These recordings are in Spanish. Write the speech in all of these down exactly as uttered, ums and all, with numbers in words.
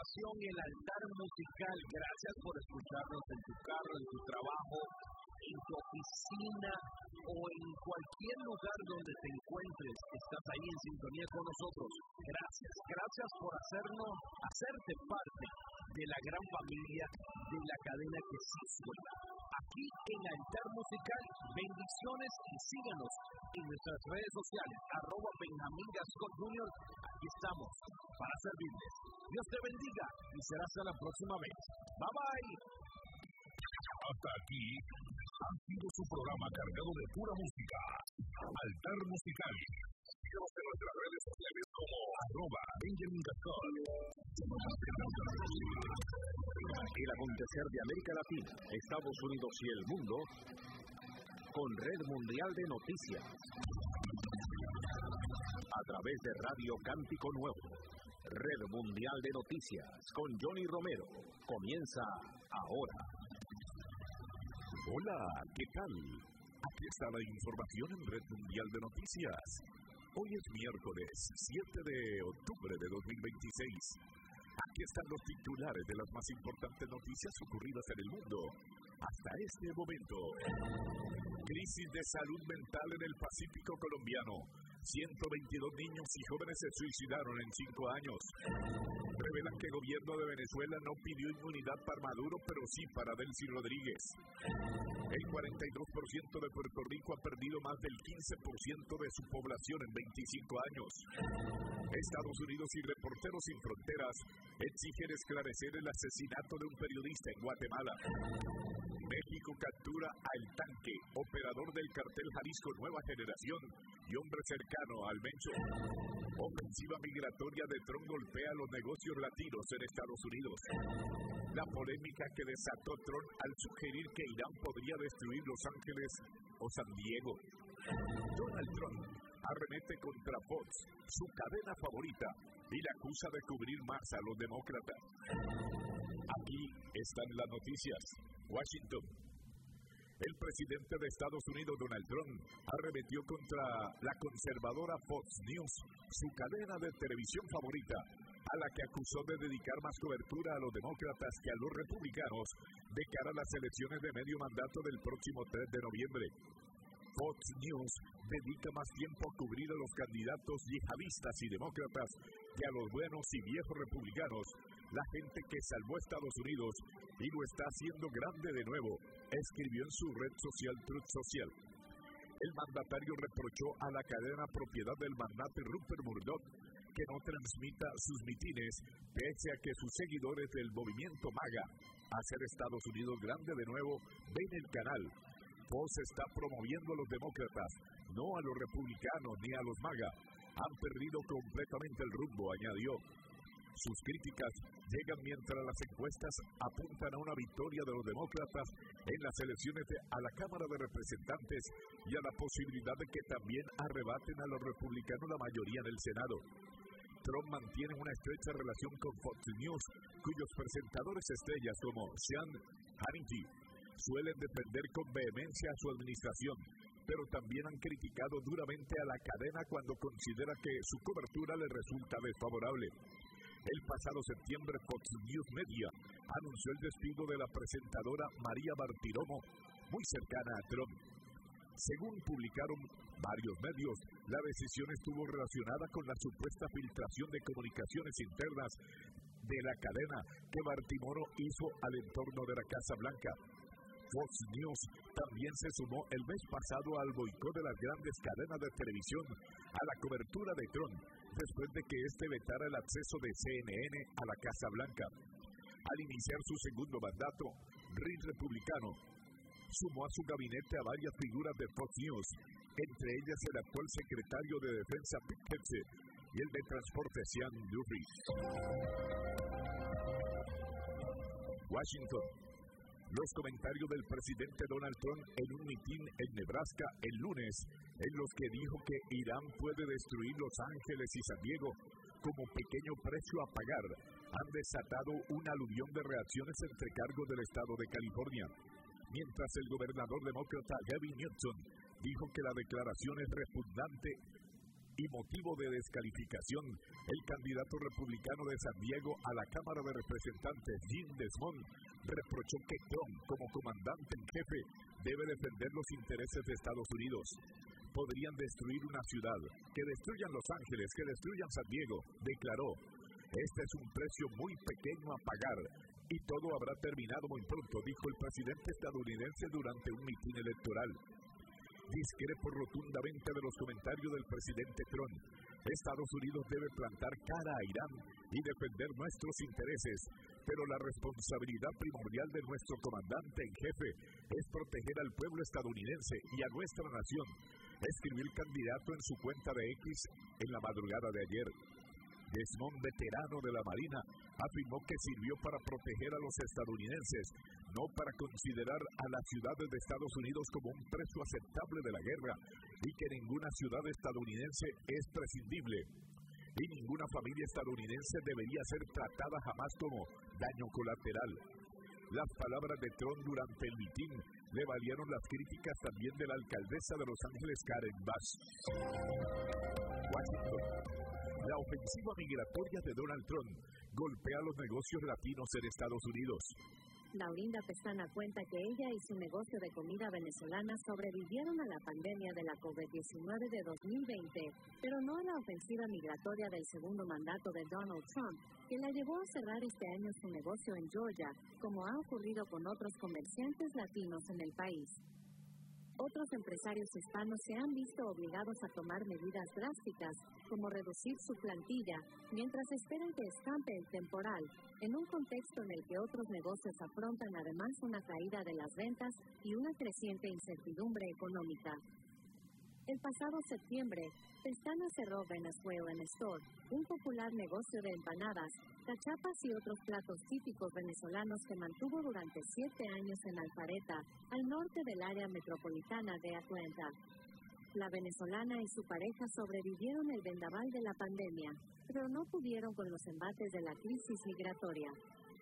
estación, el altar musical. Gracias por escucharnos en tu carro, en tu trabajo, en tu oficina o en cualquier lugar donde te encuentres. Estás ahí en sintonía con nosotros. Gracias, gracias por hacernos, hacerte parte de la gran familia de la cadena que sí suena. Aquí en Altar Musical, bendiciones y síganos en nuestras redes sociales, arroba Benjamín Gascón junior Aquí estamos para servirles. Dios te bendiga y será hasta la próxima vez. Bye bye. Hasta aquí ha sido su programa cargado de pura música. Altar Musical. Síguenos en nuestras redes sociales como arroba Benjamin Gascón. El acontecer de América Latina, Estados Unidos y el mundo con Red Mundial de Noticias. A través de Radio Cántico Nuevo. Red Mundial de Noticias con Johnny Romero. Comienza ahora. Hola, ¿qué tal? Aquí está la información en Red Mundial de Noticias. Hoy es miércoles siete de octubre de dos mil veintiséis. Aquí están los titulares de las más importantes noticias ocurridas en el mundo hasta este momento. Crisis de salud mental en el Pacífico colombiano. ciento veintidós niños y jóvenes se suicidaron en cinco años. Revelan que el gobierno de Venezuela no pidió inmunidad para Maduro, pero sí para Delcy Rodríguez. El cuarenta y dos por ciento de Puerto Rico ha perdido más del quince por ciento de su población en veinticinco años. Estados Unidos y Reporteros Sin Fronteras exigen esclarecer el asesinato de un periodista en Guatemala. México captura a El Tanque, operador del cartel Jalisco Nueva Generación y hombre cercano al Mencho. Ofensiva migratoria de Trump golpea los negocios latinos en Estados Unidos. La polémica que desató Trump al sugerir que Irán podría destruir Los Ángeles o San Diego. Donald Trump arremete contra Fox, su cadena favorita, y la acusa de cubrir más a los demócratas. Aquí están las noticias. Washington. El presidente de Estados Unidos, Donald Trump, arremetió contra la conservadora Fox News, su cadena de televisión favorita, a la que acusó de dedicar más cobertura a los demócratas que a los republicanos de cara a las elecciones de medio mandato del próximo tres de noviembre. Fox News dedica más tiempo a cubrir a los candidatos yihadistas y demócratas que a los buenos y viejos republicanos, la gente que salvó a Estados Unidos y lo está haciendo grande de nuevo, escribió en su red social Truth Social. El mandatario reprochó a la cadena propiedad del magnate Rupert Murdoch que no transmita sus mitines, pese a que sus seguidores del movimiento MAGA, hacer Estados Unidos grande de nuevo, ven el canal. Fox está promoviendo a los demócratas, no a los republicanos ni a los MAGA. Han perdido completamente el rumbo, añadió. Sus críticas llegan mientras las encuestas apuntan a una victoria de los demócratas en las elecciones de, a la Cámara de Representantes y a la posibilidad de que también arrebaten a los republicanos la mayoría en el Senado. Trump mantiene una estrecha relación con Fox News, cuyos presentadores estrellas como Sean Hannity suelen defender con vehemencia a su administración, pero también han criticado duramente a la cadena cuando considera que su cobertura le resulta desfavorable. El pasado septiembre, Fox News Media anunció el despido de la presentadora María Bartiromo, muy cercana a Trump. Según publicaron varios medios, la decisión estuvo relacionada con la supuesta filtración de comunicaciones internas de la cadena que Bartiromo hizo al entorno de la Casa Blanca. Fox News también se sumó el mes pasado al boicot de las grandes cadenas de televisión a la cobertura de Trump, después de que éste vetara el acceso de C N N a la Casa Blanca. Al iniciar su segundo mandato, Reed republicano sumó a su gabinete a varias figuras de Fox News, entre ellas el actual secretario de Defensa Pete Hegseth y el de Transporte Sean Duffy. Washington. Los comentarios del presidente Donald Trump en un mitin en Nebraska el lunes, en los que dijo que Irán puede destruir Los Ángeles y San Diego como pequeño precio a pagar, han desatado un aluvión de reacciones entre cargos del estado de California. Mientras el gobernador demócrata Gavin Newsom dijo que la declaración es repugnante y motivo de descalificación, el candidato republicano de San Diego a la Cámara de Representantes, Jim Desmond, reprochó que Trump, como comandante en jefe, debe defender los intereses de Estados Unidos. Podrían destruir una ciudad, que destruyan Los Ángeles, que destruyan San Diego, declaró. Este es un precio muy pequeño a pagar y todo habrá terminado muy pronto, dijo el presidente estadounidense durante un mitin electoral. Discrepo rotundamente de los comentarios del presidente Trump. Estados Unidos debe plantar cara a Irán y defender nuestros intereses, pero la responsabilidad primordial de nuestro comandante en jefe es proteger al pueblo estadounidense y a nuestra nación, escribió el candidato en su cuenta de X en la madrugada de ayer. Desmond, veterano de la Marina, afirmó que sirvió para proteger a los estadounidenses, no para considerar a las ciudades de Estados Unidos como un precio aceptable de la guerra, y que ninguna ciudad estadounidense es prescindible, y ninguna familia estadounidense debería ser tratada jamás como daño colateral. Las palabras de Trump durante el mitin le valieron las críticas también de la alcaldesa de Los Ángeles, Karen Bass. Washington. La ofensiva migratoria de Donald Trump golpea a los negocios latinos en Estados Unidos. Laurinda Pestana cuenta que ella y su negocio de comida venezolana sobrevivieron a la pandemia de la COVID diecinueve de dos mil veinte, pero no a la ofensiva migratoria del segundo mandato de Donald Trump, que la llevó a cerrar este año su negocio en Georgia, como ha ocurrido con otros comerciantes latinos en el país. Otros empresarios hispanos se han visto obligados a tomar medidas drásticas, como reducir su plantilla, mientras esperan que escampe el temporal, en un contexto en el que otros negocios afrontan además una caída de las ventas y una creciente incertidumbre económica. El pasado septiembre, Pestana cerró Venezuelan Store, un popular negocio de empanadas, cachapas y otros platos típicos venezolanos que mantuvo durante siete años en Alpharetta, al norte del área metropolitana de Atlanta. La venezolana y su pareja sobrevivieron el vendaval de la pandemia, pero no pudieron con los embates de la crisis migratoria.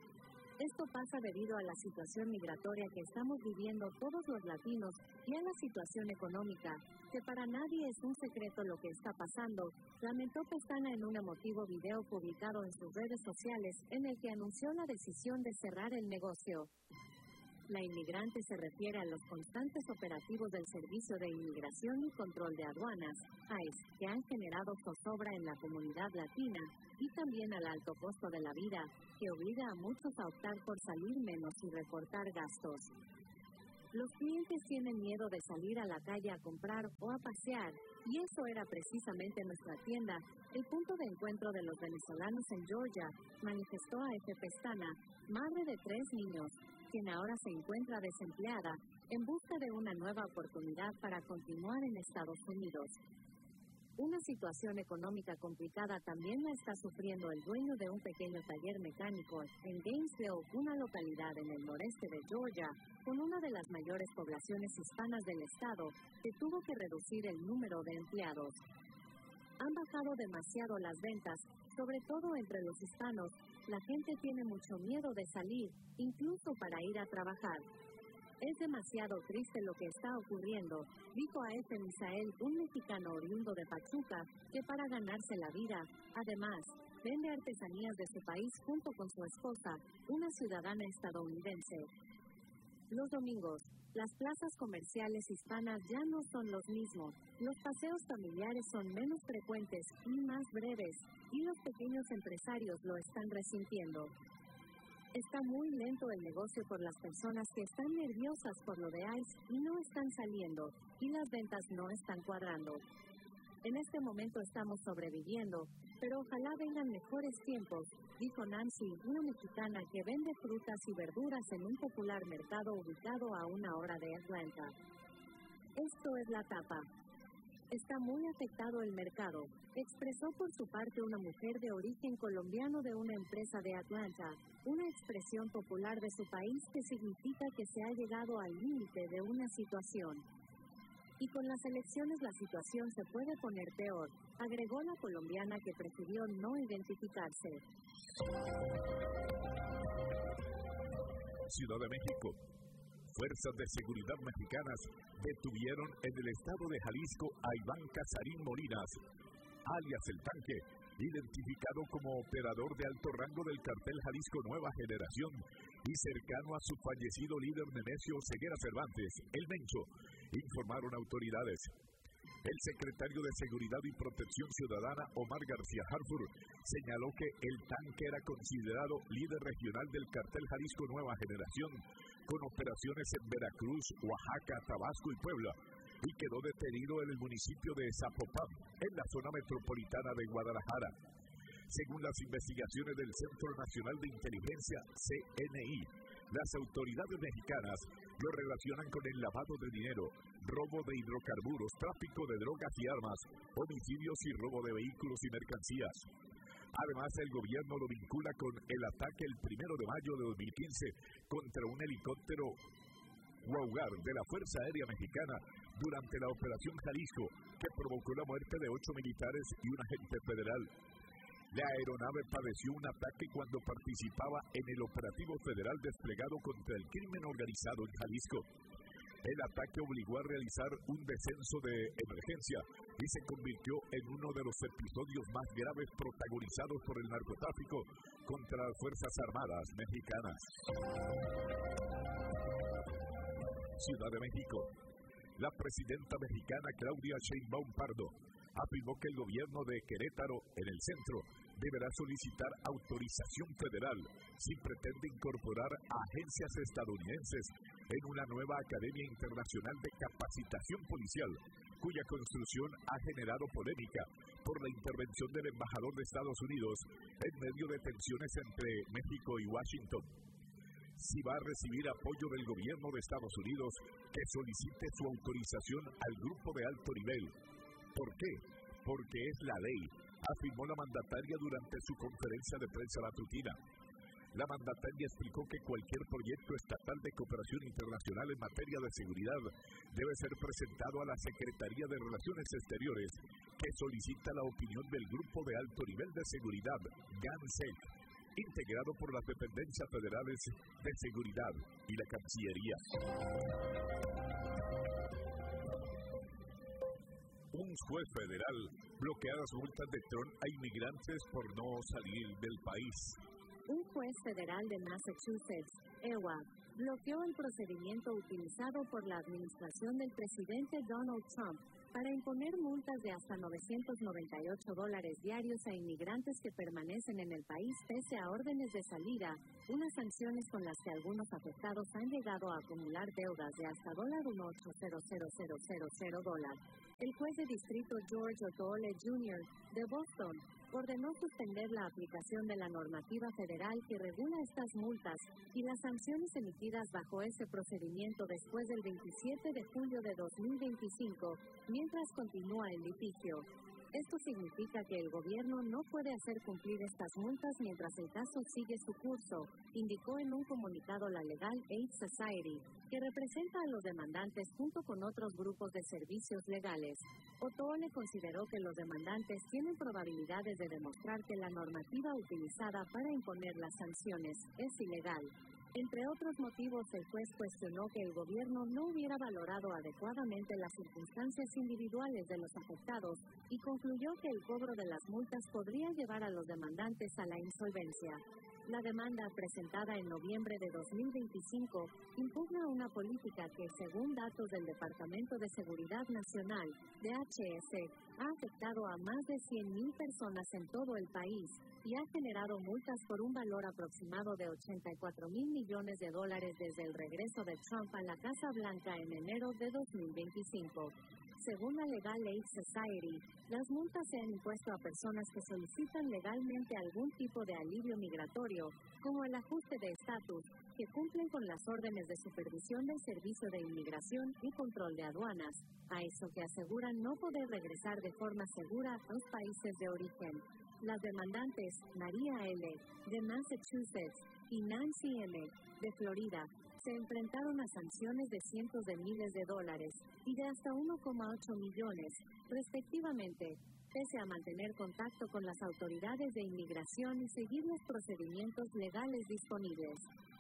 Esto pasa debido a la situación migratoria que estamos viviendo todos los latinos y a la situación económica, que para nadie es un secreto lo que está pasando, lamentó Pestana en un emotivo video publicado en sus redes sociales en el que anunció la decisión de cerrar el negocio. La inmigrante se refiere a los constantes operativos del Servicio de Inmigración y Control de Aduanas, I C E, que han generado zozobra en la comunidad latina, y también al alto costo de la vida, que obliga a muchos a optar por salir menos y recortar gastos. Los clientes tienen miedo de salir a la calle a comprar o a pasear, y eso era precisamente nuestra tienda, el punto de encuentro de los venezolanos en Georgia, manifestó a F. Pestana, madre de tres niños, quien ahora se encuentra desempleada, en busca de una nueva oportunidad para continuar en Estados Unidos. Una situación económica complicada también la está sufriendo el dueño de un pequeño taller mecánico en Gainesville, una localidad en el noreste de Georgia, con una de las mayores poblaciones hispanas del estado, que tuvo que reducir el número de empleados. Han bajado demasiado las ventas, sobre todo entre los hispanos. La gente tiene mucho miedo de salir, incluso para ir a trabajar. Es demasiado triste lo que está ocurriendo, dijo a F. Misael, un mexicano oriundo de Pachuca, que para ganarse la vida, además, vende artesanías de su país junto con su esposa, una ciudadana estadounidense. Los domingos, las plazas comerciales hispanas ya no son los mismos, los paseos familiares son menos frecuentes y más breves, y los pequeños empresarios lo están resintiendo. Está muy lento el negocio por las personas que están nerviosas por lo de I C E y no están saliendo, y las ventas no están cuadrando. En este momento estamos sobreviviendo, pero ojalá vengan mejores tiempos, dijo Nancy, una mexicana que vende frutas y verduras en un popular mercado ubicado a una hora de Atlanta. Esto es la tapa. Está muy afectado el mercado, expresó por su parte una mujer de origen colombiano de una empresa de Atlanta, una expresión popular de su país que significa que se ha llegado al límite de una situación. Y con las elecciones la situación se puede poner peor, agregó la colombiana que prefirió no identificarse. Ciudad de México. Fuerzas de seguridad mexicanas detuvieron en el estado de Jalisco a Iván Casarín Molinas, alias El Tanque, identificado como operador de alto rango del cartel Jalisco Nueva Generación y cercano a su fallecido líder Nemesio Ceguera Cervantes, el Mencho, informaron autoridades. El secretario de Seguridad y Protección Ciudadana, Omar García Harfur, señaló que El Tanque era considerado líder regional del cartel Jalisco Nueva Generación, con operaciones en Veracruz, Oaxaca, Tabasco y Puebla, y quedó detenido en el municipio de Zapopan, en la zona metropolitana de Guadalajara. Según las investigaciones del Centro Nacional de Inteligencia, C N I, las autoridades mexicanas lo relacionan con el lavado de dinero, robo de hidrocarburos, tráfico de drogas y armas, homicidios y robo de vehículos y mercancías. Además, el gobierno lo vincula con el ataque el primero de mayo de dos mil quince contra un helicóptero Waugar de la Fuerza Aérea Mexicana durante la Operación Jalisco, que provocó la muerte de ocho militares y un agente federal. La aeronave padeció un ataque cuando participaba en el operativo federal desplegado contra el crimen organizado en Jalisco. El ataque obligó a realizar un descenso de emergencia y se convirtió en uno de los episodios más graves protagonizados por el narcotráfico contra las Fuerzas Armadas mexicanas. Ciudad de México. La presidenta mexicana Claudia Sheinbaum Pardo afirmó que el gobierno de Querétaro, en el centro, deberá solicitar autorización federal si pretende incorporar a agencias estadounidenses en una nueva Academia Internacional de Capacitación Policial, cuya construcción ha generado polémica por la intervención del embajador de Estados Unidos en medio de tensiones entre México y Washington. Si va a recibir apoyo del gobierno de Estados Unidos, que solicite su autorización al grupo de alto nivel. ¿Por qué? Porque es la ley, afirmó la mandataria durante su conferencia de prensa matutina. La mandataria explicó que cualquier proyecto estatal de cooperación internacional en materia de seguridad debe ser presentado a la Secretaría de Relaciones Exteriores, que solicita la opinión del Grupo de Alto Nivel de Seguridad, GANSEC, integrado por las dependencias federales de seguridad y la Cancillería. Un juez federal bloquea las multas de Trump a inmigrantes por no salir del país. Un juez federal de Massachusetts, E W A, bloqueó el procedimiento utilizado por la administración del presidente Donald Trump para imponer multas de hasta novecientos noventa y ocho dólares diarios a inmigrantes que permanecen en el país pese a órdenes de salida, unas sanciones con las que algunos afectados han llegado a acumular deudas de hasta ocho cero cero cero cero cero dólares. El juez de distrito George O'Toole junior de Boston ordenó suspender la aplicación de la normativa federal que regula estas multas y las sanciones emitidas bajo ese procedimiento después del veintisiete de julio de dos mil veinticinco, mientras continúa el litigio. Esto significa que el gobierno no puede hacer cumplir estas multas mientras el caso sigue su curso, indicó en un comunicado la Legal Aid Society, que representa a los demandantes junto con otros grupos de servicios legales. O'Toole consideró que los demandantes tienen probabilidades de demostrar que la normativa utilizada para imponer las sanciones es ilegal. Entre otros motivos, el juez cuestionó que el gobierno no hubiera valorado adecuadamente las circunstancias individuales de los afectados y concluyó que el cobro de las multas podría llevar a los demandantes a la insolvencia. La demanda, presentada en noviembre de dos mil veinticinco, impugna una política que, según datos del Departamento de Seguridad Nacional, D H S, ha afectado a más de cien mil personas en todo el país y ha generado multas por un valor aproximado de ochenta y cuatro mil millones de dólares desde el regreso de Trump a la Casa Blanca en enero de dos mil veinticinco. Según la Legal Aid Society, las multas se han impuesto a personas que solicitan legalmente algún tipo de alivio migratorio, como el ajuste de estatus, que cumplen con las órdenes de supervisión del Servicio de Inmigración y Control de Aduanas, a eso que aseguran no poder regresar de forma segura a los países de origen. Las demandantes María L., de Massachusetts, y Nancy M., de Florida, se enfrentaron a sanciones de cientos de miles de dólares y de hasta uno coma ocho millones, respectivamente, pese a mantener contacto con las autoridades de inmigración y seguir los procedimientos legales disponibles.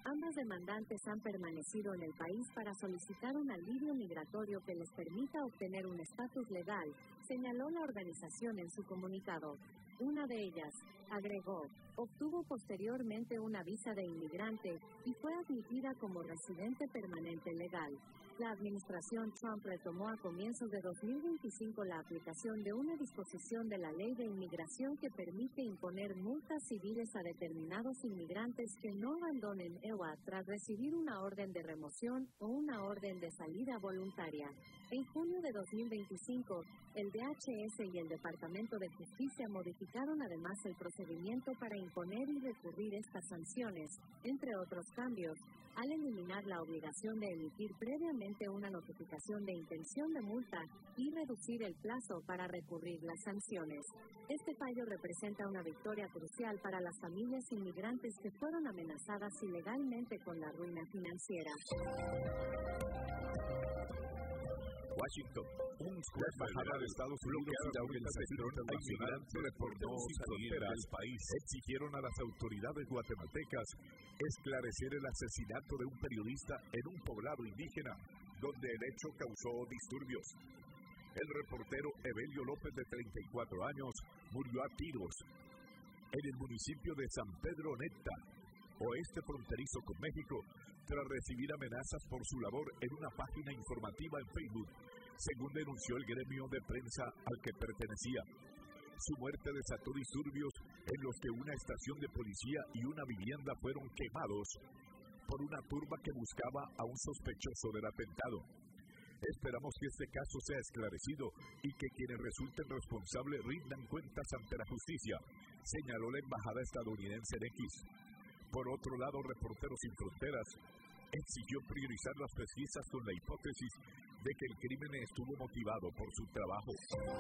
Ambas demandantes han permanecido en el país para solicitar un alivio migratorio que les permita obtener un estatus legal, señaló la organización en su comunicado. Una de ellas, agregó, obtuvo posteriormente una visa de inmigrante y fue admitida como residente permanente legal. La administración Trump retomó a comienzos de dos mil veinticinco la aplicación de una disposición de la Ley de Inmigración que permite imponer multas civiles a determinados inmigrantes que no abandonen E U A tras recibir una orden de remoción o una orden de salida voluntaria. En junio de dos mil veinticinco, el D H S y el Departamento de Justicia modificaron además el procedimiento para imponer y recurrir estas sanciones, entre otros cambios, al eliminar la obligación de emitir previamente una notificación de intención de multa y reducir el plazo para recurrir las sanciones. Este fallo representa una victoria crucial para las familias inmigrantes que fueron amenazadas ilegalmente con la ruina financiera. Washington. Un juez federal de Estados Unidos y la Organización Internacional de Reporteros Sin Fronteras del país exigieron a las autoridades guatemaltecas esclarecer el asesinato de un periodista en un poblado indígena, donde el hecho causó disturbios. El reportero Evelio López, de treinta y cuatro años, murió a tiros en el municipio de San Pedro Neta, oeste fronterizo con México, tras recibir amenazas por su labor en una página informativa en Facebook, según denunció el gremio de prensa al que pertenecía. Su muerte desató disturbios en los que una estación de policía y una vivienda fueron quemados por una turba que buscaba a un sospechoso del atentado. Esperamos que este caso sea esclarecido y que quienes resulten responsables rindan cuentas ante la justicia, señaló la embajada estadounidense en X. Por otro lado, Reporteros Sin Fronteras exigió priorizar las pesquisas con la hipótesis de que el crimen estuvo motivado por su trabajo.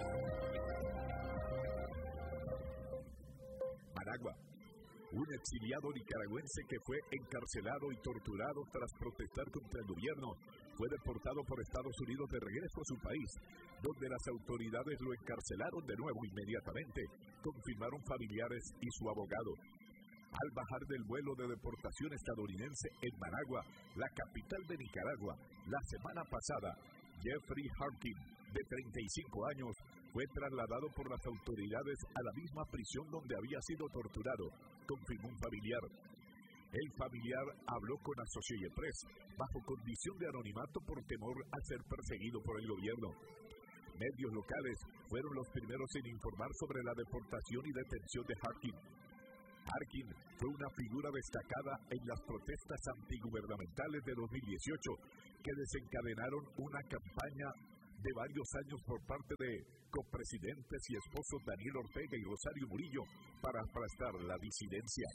Managua. Un exiliado nicaragüense que fue encarcelado y torturado tras protestar contra el gobierno fue deportado por Estados Unidos de regreso a su país, donde las autoridades lo encarcelaron de nuevo inmediatamente, confirmaron familiares y su abogado. Al bajar del vuelo de deportación estadounidense en Managua, la capital de Nicaragua, la semana pasada, Jeffrey Harkin, de treinta y cinco años, fue trasladado por las autoridades a la misma prisión donde había sido torturado, confirmó un familiar. El familiar habló con Associated Press bajo condición de anonimato por temor a ser perseguido por el gobierno. Medios locales fueron los primeros en informar sobre la deportación y detención de Harkin. Harkin fue una figura destacada en las protestas antigubernamentales de dos mil dieciocho que desencadenaron una campaña de varios años por parte de copresidentes y esposos Daniel Ortega y Rosario Murillo para aplastar la disidencia.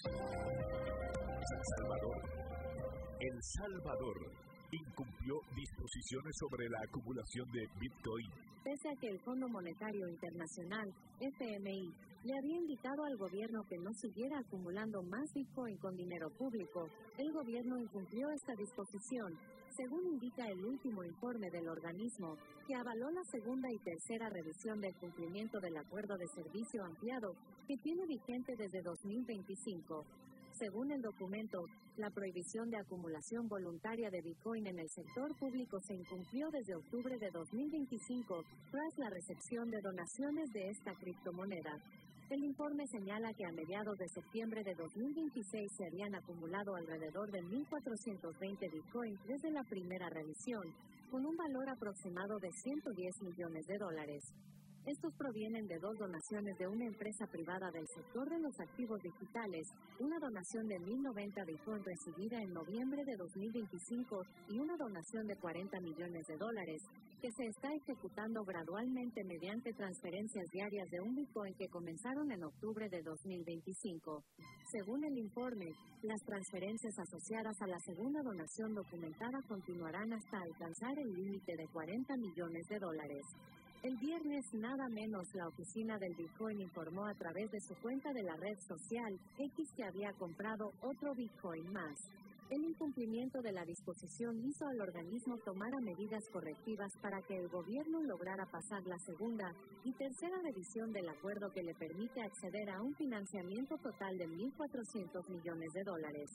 San Salvador. El Salvador incumplió disposiciones sobre la acumulación de Bitcoin. Pese a que el Fondo Monetario Internacional, F M I, le había indicado al gobierno que no siguiera acumulando más Bitcoin con dinero público, el gobierno incumplió esta disposición, según indica el último informe del organismo, que avaló la segunda y tercera revisión del cumplimiento del Acuerdo de Servicio Ampliado, que tiene vigente desde dos mil veinticinco. Según el documento, la prohibición de acumulación voluntaria de Bitcoin en el sector público se incumplió desde octubre de dos mil veinticinco tras la recepción de donaciones de esta criptomoneda. El informe señala que a mediados de septiembre de dos mil veintiséis se habían acumulado alrededor de mil cuatrocientos veinte Bitcoin desde la primera revisión, con un valor aproximado de ciento diez millones de dólares. Estos provienen de dos donaciones de una empresa privada del sector de los activos digitales, una donación de mil noventa Bitcoin recibida en noviembre de dos mil veinticinco y una donación de cuarenta millones de dólares, que se está ejecutando gradualmente mediante transferencias diarias de un Bitcoin que comenzaron en octubre de dos mil veinticinco. Según el informe, las transferencias asociadas a la segunda donación documentada continuarán hasta alcanzar el límite de cuarenta millones de dólares. El viernes, nada menos, la oficina del Bitcoin informó a través de su cuenta de la red social X que había comprado otro Bitcoin más. El incumplimiento de la disposición hizo al organismo tomar medidas correctivas para que el gobierno lograra pasar la segunda y tercera revisión del acuerdo que le permite acceder a un financiamiento total de mil cuatrocientos millones de dólares.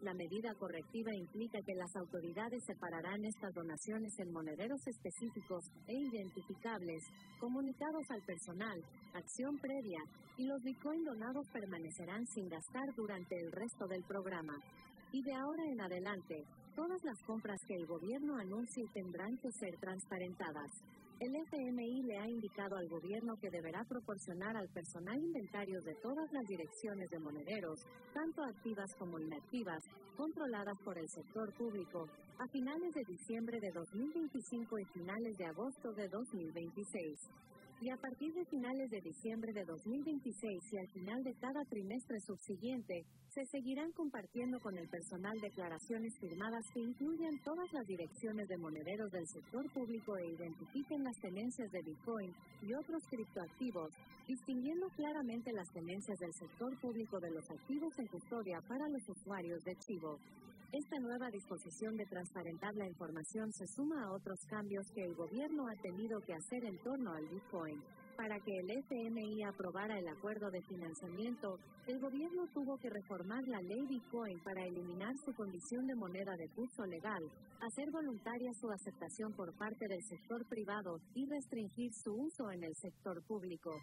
La medida correctiva implica que las autoridades separarán estas donaciones en monederos específicos e identificables, comunicados al personal, acción previa, y los Bitcoin donados permanecerán sin gastar durante el resto del programa. Y de ahora en adelante, todas las compras que el gobierno anuncie tendrán que ser transparentadas. El F M I le ha indicado al gobierno que deberá proporcionar al personal inventarios de todas las direcciones de monederos, tanto activas como inactivas, controladas por el sector público, a finales de diciembre de dos mil veinticinco y finales de agosto de dos mil veintiséis. Y a partir de finales de diciembre de dos mil veintiséis y al final de cada trimestre subsiguiente, se seguirán compartiendo con el personal declaraciones firmadas que incluyan todas las direcciones de monederos del sector público e identifiquen las tenencias de Bitcoin y otros criptoactivos, distinguiendo claramente las tenencias del sector público de los activos en custodia para los usuarios de Chivo. Esta nueva disposición de transparentar la información se suma a otros cambios que el gobierno ha tenido que hacer en torno al Bitcoin. Para que el F M I aprobara el acuerdo de financiamiento, el gobierno tuvo que reformar la ley Bitcoin para eliminar su condición de moneda de curso legal, hacer voluntaria su aceptación por parte del sector privado y restringir su uso en el sector público.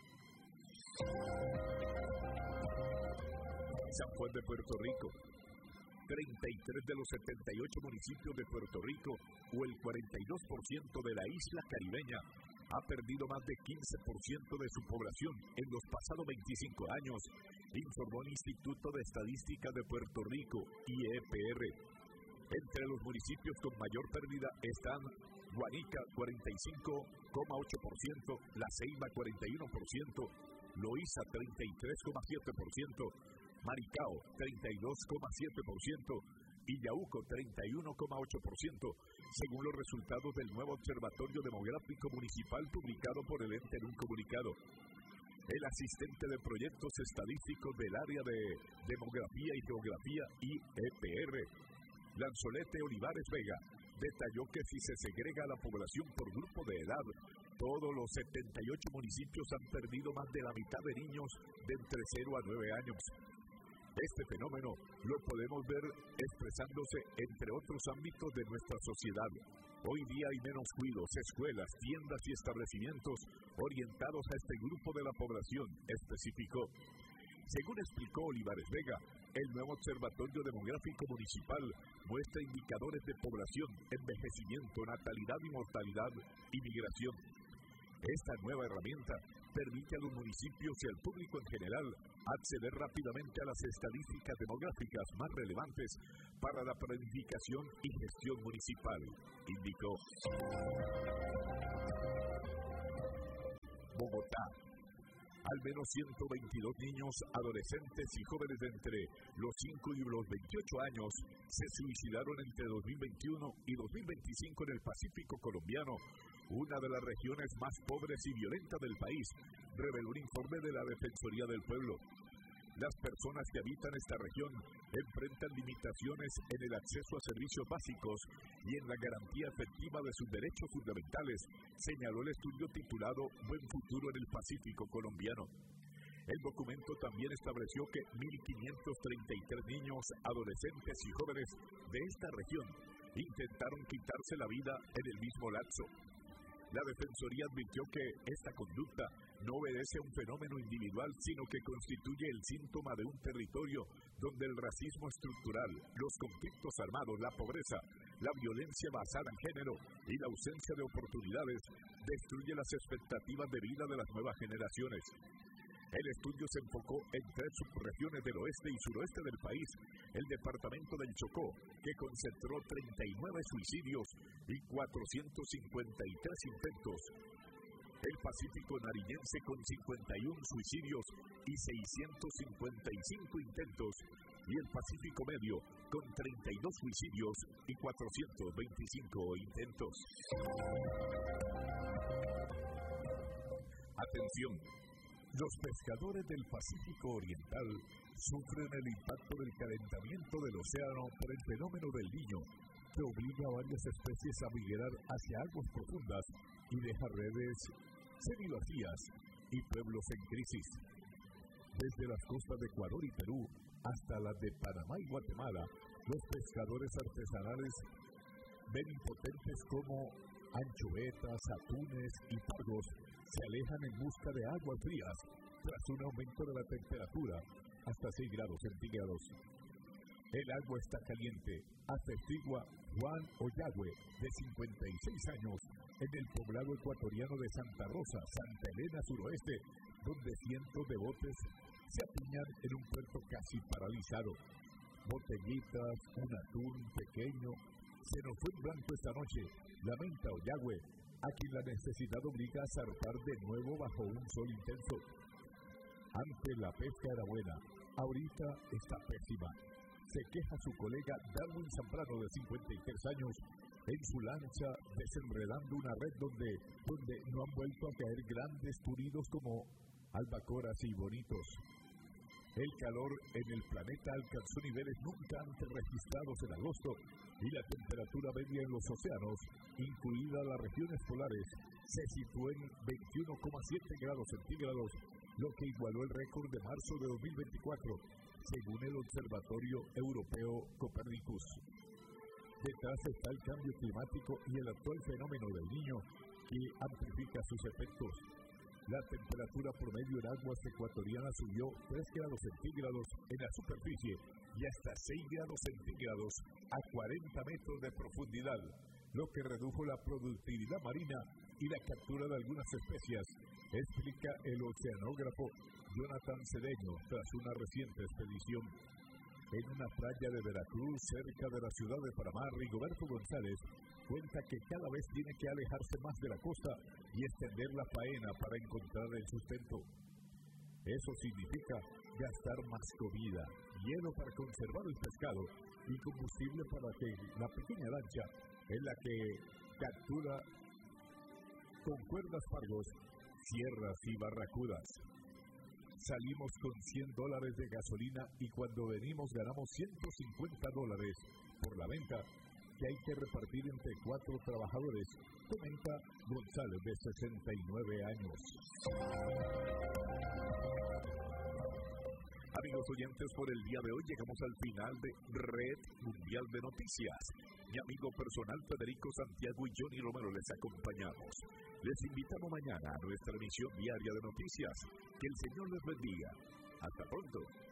San Juan de Puerto Rico. treinta y tres de los setenta y ocho municipios de Puerto Rico, o el cuarenta y dos por ciento de la isla caribeña, ha perdido más de quince por ciento de su población en los pasados veinticinco años, informó el Instituto de Estadística de Puerto Rico, I E P R. Entre los municipios con mayor pérdida están Guanica, cuarenta y cinco coma ocho por ciento, La Ceiba, cuarenta y uno por ciento, Loíza, treinta y tres coma siete por ciento, Maricao, treinta y dos coma siete por ciento y Yauco, treinta y uno coma ocho por ciento, según los resultados del nuevo Observatorio Demográfico Municipal publicado por el ente en un comunicado. El asistente de proyectos estadísticos del área de Demografía y Geografía, I E P R, Lanzolete Olivares Vega, detalló que si se segrega a la población por grupo de edad, todos los setenta y ocho municipios han perdido más de la mitad de niños de entre cero a nueve años. Este fenómeno lo podemos ver expresándose entre otros ámbitos de nuestra sociedad. Hoy día hay menos cuidos, escuelas, tiendas y establecimientos orientados a este grupo de la población, especificó. Según explicó Olivares Vega, el nuevo Observatorio Demográfico Municipal muestra indicadores de población, envejecimiento, natalidad y mortalidad y migración. Esta nueva herramienta permite a los municipios y al público en general acceder rápidamente a las estadísticas demográficas más relevantes para la planificación y gestión municipal, indicó. Bogotá. Al menos ciento veintidós niños, adolescentes y jóvenes de entre los cinco y los veintiocho años se suicidaron entre dos mil veintiuno y dos mil veinticinco en el Pacífico colombiano, una de las regiones más pobres y violentas del país, reveló un informe de la Defensoría del Pueblo. Las personas que habitan esta región enfrentan limitaciones en el acceso a servicios básicos y en la garantía efectiva de sus derechos fundamentales, señaló el estudio titulado Buen Futuro en el Pacífico colombiano. El documento también estableció que mil quinientos treinta y tres niños, adolescentes y jóvenes de esta región intentaron quitarse la vida en el mismo lapso. La Defensoría advirtió que esta conducta no obedece a un fenómeno individual, sino que constituye el síntoma de un territorio donde el racismo estructural, los conflictos armados, la pobreza, la violencia basada en género y la ausencia de oportunidades destruye las expectativas de vida de las nuevas generaciones. El estudio se enfocó en tres subregiones del oeste y suroeste del país, el departamento del Chocó, que concentró treinta y nueve suicidios y cuatrocientos cincuenta y tres intentos, el Pacífico nariñense con cincuenta y uno suicidios y seiscientos cincuenta y cinco intentos, y el Pacífico Medio con treinta y dos suicidios y cuatrocientos veinticinco intentos. Atención. Los pescadores del Pacífico Oriental sufren el impacto del calentamiento del océano por el fenómeno del Niño, que obliga a varias especies a migrar hacia aguas profundas y deja redes semivacías y pueblos en crisis. Desde las costas de Ecuador y Perú hasta las de Panamá y Guatemala, Los pescadores artesanales ven impotentes como anchoetas, atunes y pargos se alejan en busca de aguas frías tras un aumento de la temperatura hasta seis grados centígrados. El agua está caliente, atestigua Juan Oyagüe, de cincuenta y seis años, en el poblado ecuatoriano de Santa Rosa, Santa Elena Suroeste, donde cientos de botes se apiñan en un puerto casi paralizado. Botellitas, un atún pequeño. Se nos fue en blanco esta noche, lamenta Oyagüe, a quien la necesidad obliga a zarpar de nuevo bajo un sol intenso. Antes la pesca era buena, ahorita está pésima. Se queja su colega Darwin Zambrano, de cincuenta y tres años, en su lancha desenredando una red donde, donde no han vuelto a caer grandes turidos como albacoras y bonitos. El calor en el planeta alcanzó niveles nunca antes registrados en agosto y la temperatura media en los océanos, incluidas las regiones polares, se situó en veintiuno coma siete grados centígrados, lo que igualó el récord de marzo de dos mil veinticuatro, según el Observatorio Europeo Copernicus. Detrás está el cambio climático y el actual fenómeno del Niño, que amplifica sus efectos. La temperatura promedio en aguas ecuatorianas subió tres grados centígrados en la superficie y hasta seis grados centígrados a cuarenta metros de profundidad, lo que redujo la productividad marina y la captura de algunas especies, explica el oceanógrafo Jonathan Cedeño tras una reciente expedición. En una playa de Veracruz, cerca de la ciudad de Panamá, Rigoberto González cuenta que cada vez tiene que alejarse más de la costa y extender la faena para encontrar el sustento. Eso significa gastar más comida, hielo para conservar el pescado y combustible para que la pequeña lancha en la que captura con cuerdas pargos, sierras y barracudas. Salimos con cien dólares de gasolina y cuando venimos ganamos ciento cincuenta dólares por la venta que hay que repartir entre cuatro trabajadores, comenta González, de sesenta y nueve años. Amigos oyentes, por el día de hoy llegamos al final de Red Mundial de Noticias. Mi amigo personal Federico Santiago y Johnny Romero les acompañamos. Les invitamos mañana a nuestra emisión diaria de noticias. Que el Señor les bendiga. Hasta pronto.